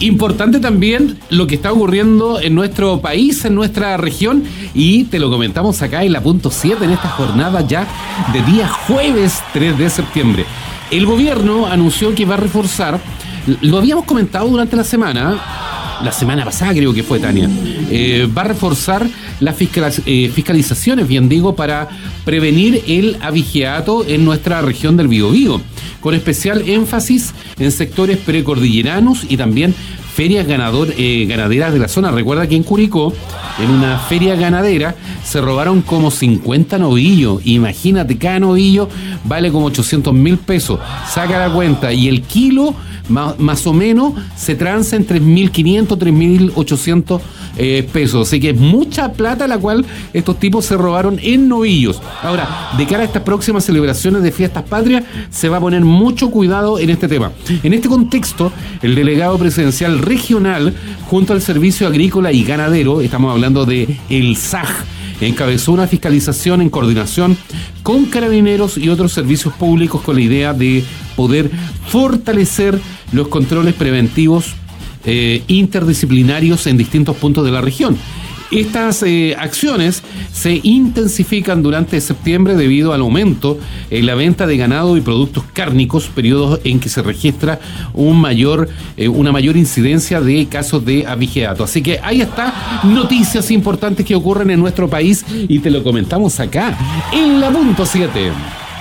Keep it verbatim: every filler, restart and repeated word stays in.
Importante también lo que está ocurriendo en nuestro país, en nuestra región, y te lo comentamos acá en la punto siete en esta jornada ya de día jueves tres de septiembre. El gobierno anunció que va a reforzar, lo habíamos comentado durante la semana, la semana pasada creo que fue, Tania, eh, va a reforzar las fiscaliz- eh, fiscalizaciones, bien digo, para prevenir el abigeato en nuestra región del Biobío, con especial énfasis en sectores precordilleranos y también ferias ganador, eh, ganaderas de la zona. Recuerda que en Curicó, en una feria ganadera, se robaron como cincuenta novillos. Imagínate, cada novillo vale como ochocientos mil pesos. Saca la cuenta y el kilo más, más o menos se transa en tres mil quinientos, tres mil ochocientos eh, pesos. Así que es mucha plata la cual estos tipos se robaron en novillos. Ahora, de cara a estas próximas celebraciones de fiestas patrias, se va a poner mucho cuidado en este tema. En este contexto, el delegado presidencial regional, junto al Servicio Agrícola y Ganadero, estamos hablando de el S A G, encabezó una fiscalización en coordinación con carabineros y otros servicios públicos con la idea de poder fortalecer los controles preventivos eh, interdisciplinarios en distintos puntos de la región. Estas eh, acciones se intensifican durante septiembre debido al aumento en la venta de ganado y productos cárnicos, periodos en que se registra un mayor, eh, una mayor incidencia de casos de abigeato. Así que ahí está, noticias importantes que ocurren en nuestro país y te lo comentamos acá en la punto siete.